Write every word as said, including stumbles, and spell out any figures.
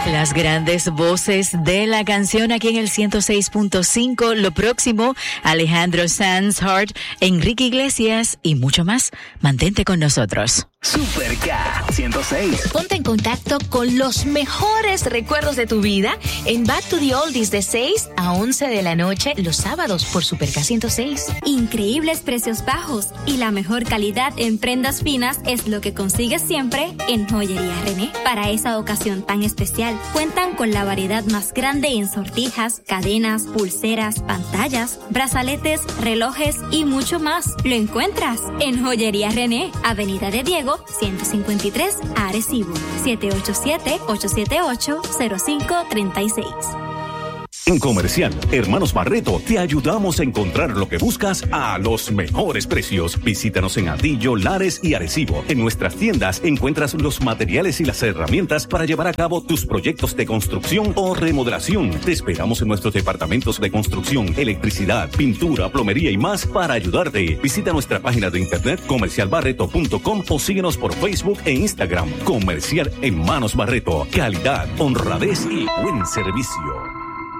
Las grandes voces de la canción aquí en el ciento seis punto cinco. Lo próximo, Alejandro Sanz, Hart, Enrique Iglesias y mucho más. Mantente con nosotros. Super K ciento seis. Ponte en contacto con los mejores recuerdos de tu vida en Back to the Oldies de seis a once de la noche los sábados por Super K ciento seis. Increíbles precios bajos y la mejor calidad en prendas finas es lo que consigues siempre en Joyería René. Para esa ocasión tan especial, cuentan con la variedad más grande en sortijas, cadenas, pulseras, pantallas, brazaletes, relojes y mucho más. Lo encuentras en Joyería René, Avenida de Diego, ciento cincuenta y tres, Arecibo, siete ocho siete, ocho siete ocho, cero cinco tres seis. En Comercial Hermanos Barreto te ayudamos a encontrar lo que buscas a los mejores precios. Visítanos en Atillo, Lares y Arecibo. En nuestras tiendas encuentras los materiales y las herramientas para llevar a cabo tus proyectos de construcción o remodelación. Te esperamos en nuestros departamentos de construcción, electricidad, pintura, plomería y más para ayudarte. Visita nuestra página de internet comercial barreto punto com o síguenos por Facebook e Instagram. Comercial Hermanos Barreto. Calidad, honradez y buen servicio.